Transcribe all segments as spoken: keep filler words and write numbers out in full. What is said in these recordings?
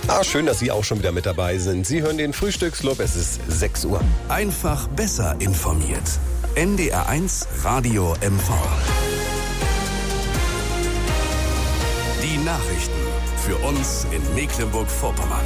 Ah, schön, dass Sie auch schon wieder mit dabei sind. Sie hören den Frühstücksclub, es ist sechs Uhr. Einfach besser informiert. N D R eins Radio M V. Die Nachrichten für uns in Mecklenburg-Vorpommern.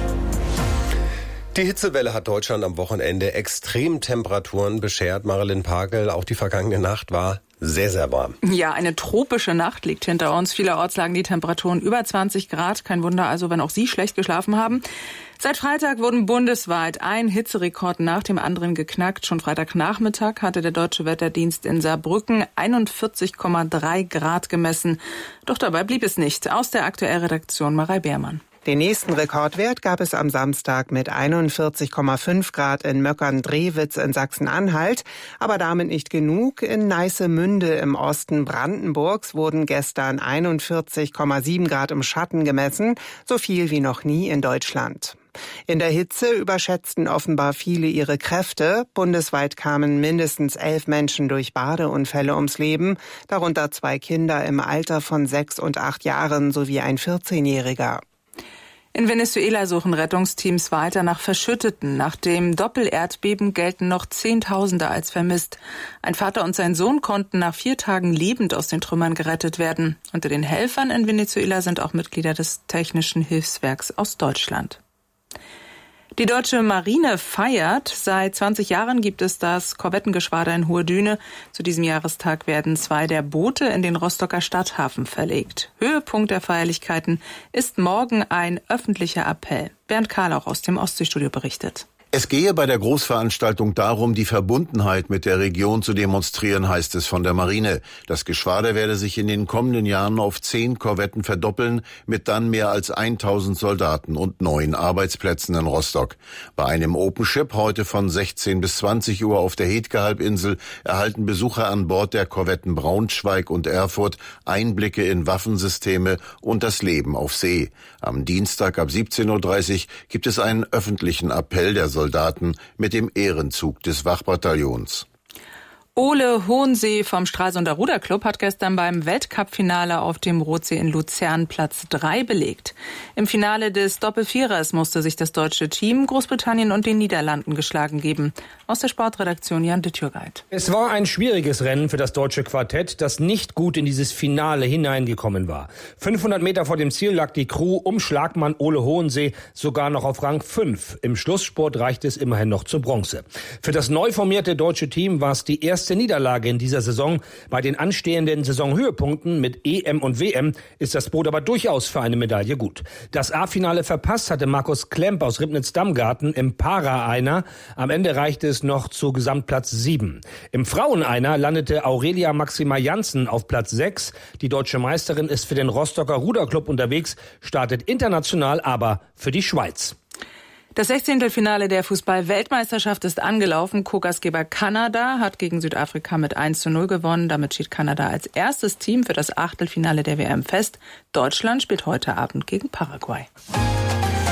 Die Hitzewelle hat Deutschland am Wochenende Extremtemperaturen beschert. Marilyn Pakel, auch die vergangene Nacht war sehr, sehr warm. Ja, eine tropische Nacht liegt hinter uns. Vielerorts lagen die Temperaturen über zwanzig Grad. Kein Wunder also, wenn auch Sie schlecht geschlafen haben. Seit Freitag wurden bundesweit ein Hitzerekord nach dem anderen geknackt. Schon Freitagnachmittag hatte der Deutsche Wetterdienst in Saarbrücken einundvierzig Komma drei Grad gemessen. Doch dabei blieb es nicht. Aus der Aktuellredaktion Marei Beermann. Den nächsten Rekordwert gab es am Samstag mit einundvierzig Komma fünf Grad in Möckern-Drewitz in Sachsen-Anhalt. Aber damit nicht genug. In Neissemünde im Osten Brandenburgs wurden gestern einundvierzig Komma sieben Grad im Schatten gemessen, so viel wie noch nie in Deutschland. In der Hitze überschätzten offenbar viele ihre Kräfte. Bundesweit kamen mindestens elf Menschen durch Badeunfälle ums Leben, darunter zwei Kinder im Alter von sechs und acht Jahren sowie ein vierzehnjähriger. In Venezuela suchen Rettungsteams weiter nach Verschütteten. Nach dem Doppelerdbeben gelten noch Zehntausende als vermisst. Ein Vater und sein Sohn konnten nach vier Tagen lebend aus den Trümmern gerettet werden. Unter den Helfern in Venezuela sind auch Mitglieder des Technischen Hilfswerks aus Deutschland. Die deutsche Marine feiert. Seit zwanzig Jahren gibt es das Korvettengeschwader in Hohe Düne. Zu diesem Jahrestag werden zwei der Boote in den Rostocker Stadthafen verlegt. Höhepunkt der Feierlichkeiten ist morgen ein öffentlicher Appell. Bernd Karlauch aus dem Ostseestudio berichtet. Es gehe bei der Großveranstaltung darum, die Verbundenheit mit der Region zu demonstrieren, heißt es von der Marine. Das Geschwader werde sich in den kommenden Jahren auf zehn Korvetten verdoppeln, mit dann mehr als tausend Soldaten und neun Arbeitsplätzen in Rostock. Bei einem Open Ship heute von sechzehn bis zwanzig Uhr auf der Hetke-Halbinsel erhalten Besucher an Bord der Korvetten Braunschweig und Erfurt Einblicke in Waffensysteme und das Leben auf See. Am Dienstag ab siebzehn Uhr dreißig gibt es einen öffentlichen Appell der Soldaten mit dem Ehrenzug des Wachbataillons. Ole Hohensee vom Stralsunder Ruderclub hat gestern beim Weltcup-Finale auf dem Rotsee in Luzern Platz drei belegt. Im Finale des Doppelvierers musste sich das deutsche Team Großbritannien und den Niederlanden geschlagen geben. Aus der Sportredaktion Jan Dittjürgeit. Es war ein schwieriges Rennen für das deutsche Quartett, das nicht gut in dieses Finale hineingekommen war. fünfhundert Meter vor dem Ziel lag die Crew um Schlagmann Ole Hohensee sogar noch auf Rang fünf. Im Schlusssport reichte es immerhin noch zur Bronze. Für das neu formierte deutsche Team war es die erste Niederlage in dieser Saison. Bei den anstehenden Saisonhöhepunkten mit E M und W M ist das Boot aber durchaus für eine Medaille gut. Das A-Finale verpasst hatte Markus Klemp aus Ribnitz-Dammgarten im Para-Einer. Am Ende reichte es noch zu Gesamtplatz sieben. Im Frauen-Einer landete Aurelia Maxima Janssen auf Platz sechs. Die deutsche Meisterin ist für den Rostocker Ruderclub unterwegs, startet international aber für die Schweiz. Das Sechzehntelfinale der Fußball-Weltmeisterschaft ist angelaufen. Co-Gastgeber Kanada hat gegen Südafrika mit eins zu null gewonnen. Damit steht Kanada als erstes Team für das Achtelfinale der W M fest. Deutschland spielt heute Abend gegen Paraguay.